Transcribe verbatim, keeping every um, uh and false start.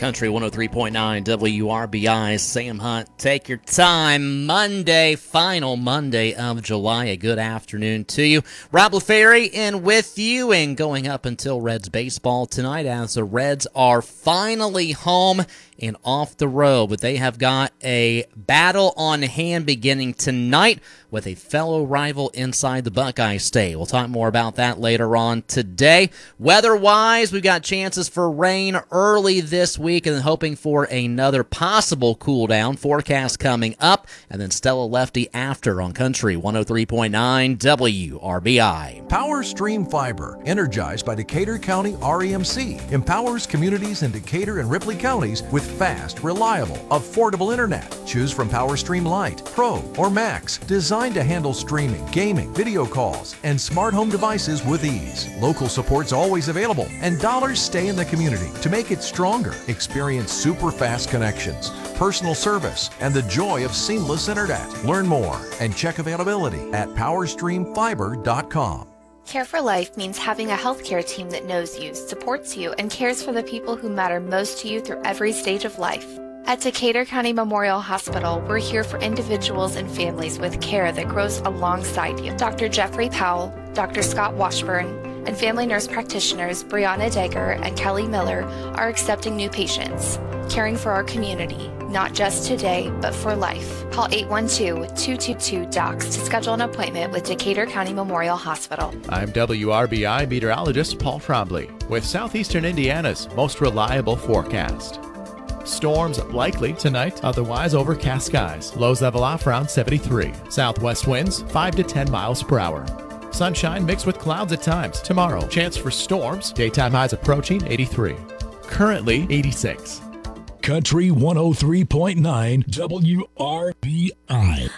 Country one oh three point nine W R B I. Sam Hunt, take your time. Monday, final Monday of July. A good afternoon to you. Rob LaFerry in with you and going up until Reds baseball tonight as the Reds are finally home and off the road. But they have got a battle on hand beginning tonight with a fellow rival inside the Buckeye State. We'll talk more about that later on today. Weather-wise, we've got chances for rain early this week and hoping for another possible cool down. Forecast coming up, and then Stella Lefty after on Country one oh three point nine W R B I. Power Stream Fiber, energized by Decatur County R E M C, empowers communities in Decatur and Ripley counties with fast, reliable, affordable internet. Choose from Power Stream Lite, Pro, or Max, designed to handle streaming, gaming, video calls, and smart home devices with ease. Local support's always available, and dollars stay in the community to make it stronger. Experience super fast connections, personal service, and the joy of seamless internet. Learn more and check availability at power stream fiber dot com. Care for Life means having a healthcare team that knows you, supports you, and cares for the people who matter most to you through every stage of life. At Decatur County Memorial Hospital, we're here for individuals and families with care that grows alongside you. Doctor Jeffrey Powell, Doctor Scott Washburn, and family nurse practitioners Brianna Degger and Kelly Miller are accepting new patients, caring for our community, not just today, but for life. Call eight one two, two two two, D O C S to schedule an appointment with Decatur County Memorial Hospital. I'm W R B I meteorologist Paul Trombley with Southeastern Indiana's most reliable forecast. Storms likely tonight, otherwise overcast skies. Lows level off around seventy-three. Southwest winds five to ten miles per hour. Sunshine mixed with clouds at times. Tomorrow, chance for storms. Daytime highs approaching eighty-three. Currently eighty-six. Country one oh three point nine W R B I.